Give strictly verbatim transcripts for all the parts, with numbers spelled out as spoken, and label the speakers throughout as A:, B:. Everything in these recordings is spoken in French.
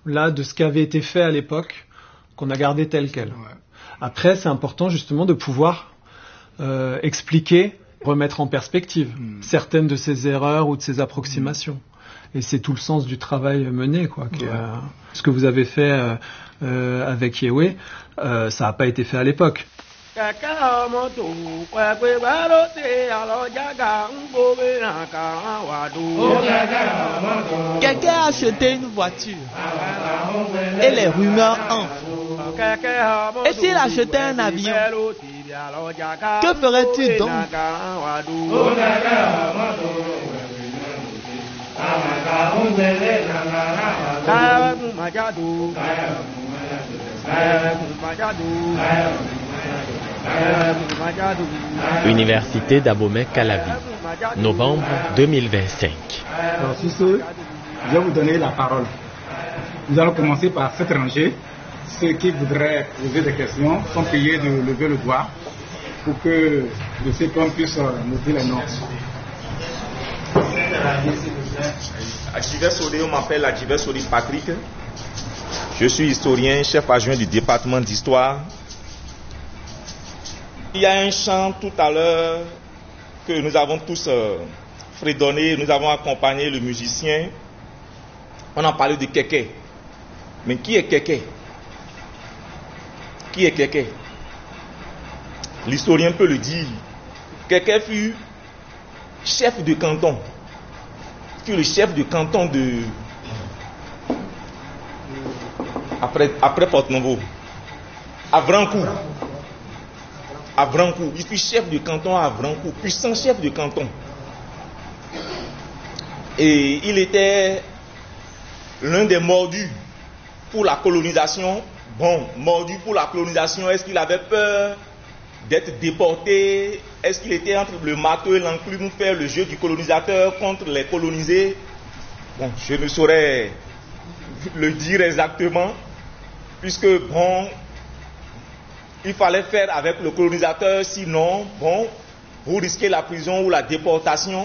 A: là de ce qui avait été fait à l'époque, qu'on a gardé tel quel. Ouais. Après, c'est important justement de pouvoir euh, expliquer, remettre en perspective mmh. certaines de ces erreurs ou de ces approximations. Mmh. Et c'est tout le sens du travail mené, quoi. Qui, ouais. euh, ce que vous avez fait euh, euh, avec Yewé, euh, ça n'a pas été fait à l'époque.
B: Quelqu'un a acheté une voiture et les rumeurs enflent. Et s'il achetait un avion, que ferais-tu donc?
C: Université d'Abomey-Calavi, novembre deux mille vingt-cinq.
D: Alors, sur ce, je vais vous donner la parole. Nous allons commencer par cette rangée. Ceux qui voudraient poser des questions sont priés de lever le doigt pour que de ces qu'on puisse nous dire les noms.
E: Adjivé Sori, on m'appelle Adjivé Sori Patrick. Je suis historien, chef adjoint du département d'histoire. Il y a un chant tout à l'heure que nous avons tous euh, fredonné, nous avons accompagné le musicien. On a parlé de Kéké. Mais qui est Kéké? Qui est Kéké? L'historien peut le dire. Kéké fut chef de canton. Fut le chef de canton de... Après, après Porte-Nouveau. À Vrancourt. À Vrancourt. Il fut chef de canton à Vrancourt. Puissant chef de canton. Et il était l'un des mordus pour la colonisation. Bon, mordu pour la colonisation, est-ce qu'il avait peur d'être déporté? Est-ce qu'il était entre le marteau et l'enclume, faire le jeu du colonisateur contre les colonisés? Bon, je ne saurais le dire exactement, puisque, bon, il fallait faire avec le colonisateur, sinon, bon, vous risquez la prison ou la déportation.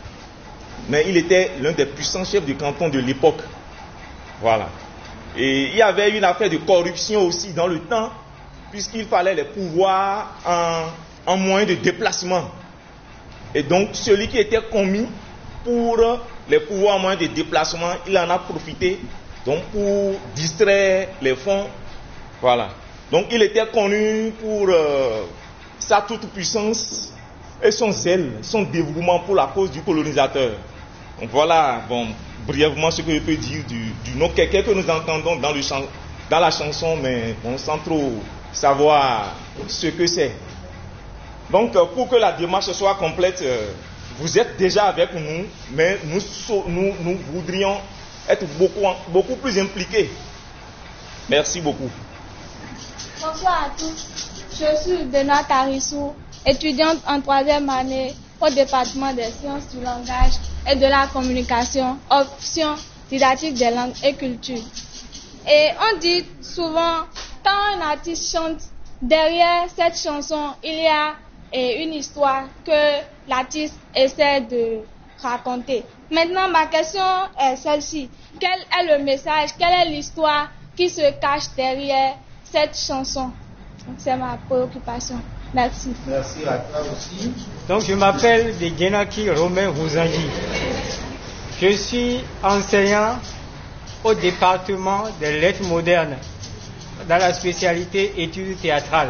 E: Mais il était l'un des puissants chefs du canton de l'époque. Voilà. Et il y avait une affaire de corruption aussi dans le temps, puisqu'il fallait les pouvoirs en, en moyen de déplacement. Et donc, celui qui était commis pour les pouvoirs en moyen de déplacement, il en a profité donc pour distraire les fonds. Voilà. Donc, il était connu pour euh, sa toute-puissance et son zèle, son dévouement pour la cause du colonisateur. Donc, voilà, bon, brièvement ce que je peux dire du, du nom Kéké que nous entendons dans, le chan, dans la chanson, mais bon, sans trop savoir ce que c'est. Donc, pour que la démarche soit complète, vous êtes déjà avec nous, mais nous, nous, nous voudrions être beaucoup, beaucoup plus impliqués. Merci beaucoup.
F: Bonsoir à tous. Je suis Benoît Tarissou, étudiante en troisième année au département des sciences du langage et de la communication, option didactique des langues et cultures. Et on dit souvent, quand un artiste chante, derrière cette chanson, il y a et une histoire que l'artiste essaie de raconter. Maintenant, ma question est celle-ci. Quel est le message, quelle est l'histoire qui se cache derrière cette chanson? C'est ma préoccupation. Merci.
D: Merci à toi aussi.
G: Donc, je m'appelle Degenaki Romain Rouzangi. Je suis enseignant au département des lettres modernes dans la spécialité études théâtrales.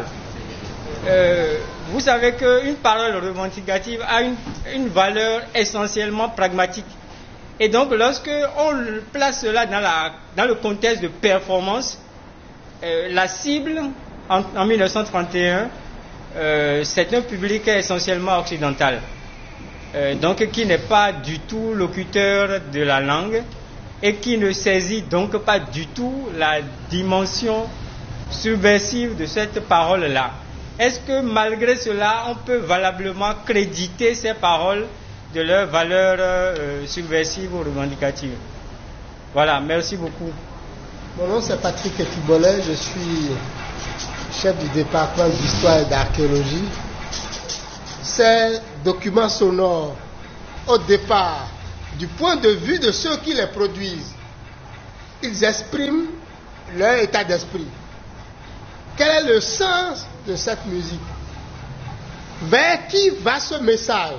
G: Euh, vous savez qu'une parole revendicative a une, une valeur essentiellement pragmatique. Et donc, lorsque on place cela dans, la, dans le contexte de performance, euh, la cible en, en mille neuf cent trente et un, euh, c'est un public essentiellement occidental, euh, donc qui n'est pas du tout locuteur de la langue et qui ne saisit donc pas du tout la dimension subversive de cette parole-là. Est-ce que malgré cela, on peut valablement créditer ces paroles de leur valeur euh, subversive ou revendicative? Voilà, merci beaucoup.
H: Mon nom c'est Patrick Ekibolé, je suis chef du département d'histoire et d'archéologie. Ces documents sonores, au départ, du point de vue de ceux qui les produisent, ils expriment leur état d'esprit. Quel est le sens de cette musique? Vers qui va ce message?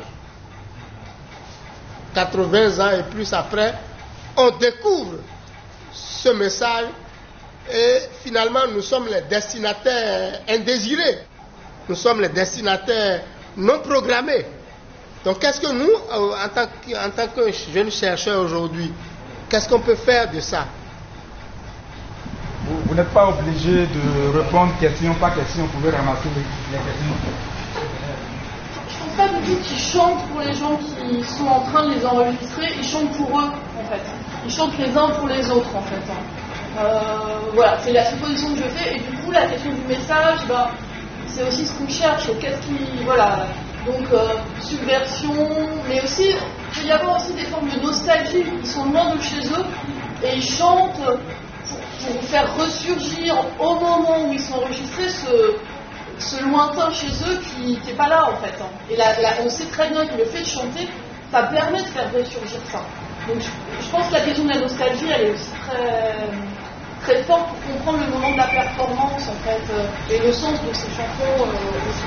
H: quatre-vingts ans et plus après, on découvre ce message et finalement nous sommes les destinataires indésirés. Nous sommes les destinataires non programmés. Donc qu'est-ce que nous, en tant que, en tant que jeunes chercheurs aujourd'hui, qu'est-ce qu'on peut faire de ça?
D: Vous, vous n'êtes pas obligé de répondre question par question, vous pouvez ramasser les, les questions.
I: Je pense pas du tout qu'ils chantent pour les gens qui sont en train de les enregistrer, ils chantent pour eux en fait. Ils chantent les uns pour les autres en fait. Euh, voilà, c'est la supposition que je fais et du coup la question du message, ben, c'est aussi ce qu'on cherche. Qu'est-ce qui, voilà, donc euh, subversion, mais aussi il peut y avoir aussi des formes de nostalgie. Ils sont loin de chez eux et ils chantent pour, pour faire ressurgir au moment où ils sont enregistrés ce ce lointain chez eux qui n'est pas là en fait. Et là, là, on sait très bien que le fait de chanter, ça permet de faire ressurgir ça. Donc je, je pense que la question de la nostalgie, elle est aussi très, très forte pour comprendre le moment de la performance en fait, euh, et le sens de ces chansons euh, aussi.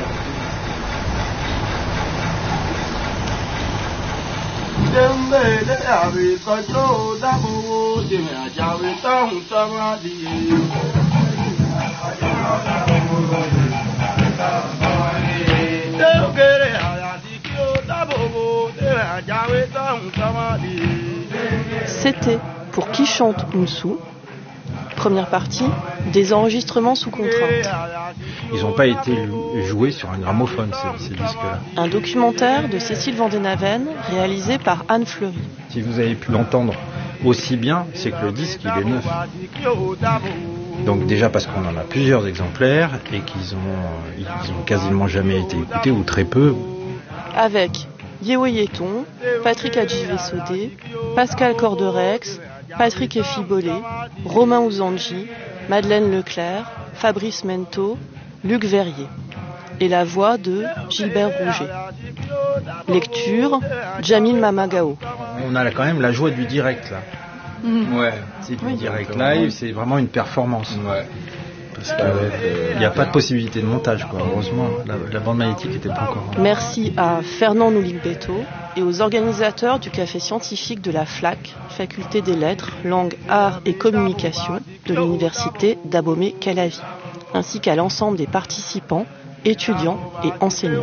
J: C'était pour Qui chante Moussou. Première partie, des enregistrements sous contrainte.
K: Ils n'ont pas été joués sur un gramophone, ces, ces disques-là.
J: Un documentaire de Cécile Vandenaven, réalisé par Anne Fleury.
K: Si vous avez pu l'entendre aussi bien, c'est que le disque, il est neuf. Donc déjà parce qu'on en a plusieurs exemplaires et qu'ils ont, ils ont quasiment jamais été écoutés ou très peu.
J: Avec Yewe Yeton, Patrick Adjivesodé, Pascal Corderex, Patrick Effibolé, Romain Ouzanji, Madeleine Leclerc, Fabrice Mento, Luc Verrier. Et la voix de Gilbert Rouget. Lecture, Jamil Mamagao.
K: On a quand même la joie du direct là.
J: Mmh.
K: Ouais, c'est du oui, direct live, c'est vraiment une performance. Ouais. Parce qu'il n'y a pas de possibilité de montage, quoi. Heureusement, la, la bande magnétique n'était pas encore.
J: Merci à Fernand Noulimbeto et aux organisateurs du café scientifique de la F L A C, Faculté des Lettres, Langues, Arts et Communication de l'Université d'Abomey-Calavi, ainsi qu'à l'ensemble des participants, étudiants et enseignants.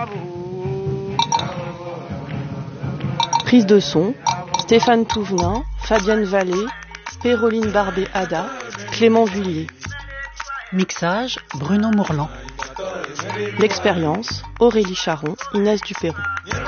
J: Prise de son, Stéphane Touvenin, Fabienne Vallée, Péroline Barbé-Ada, Clément Vullier. Mixage, Bruno Mourlan. L'expérience, Aurélie Charon, Inès Dupéroux.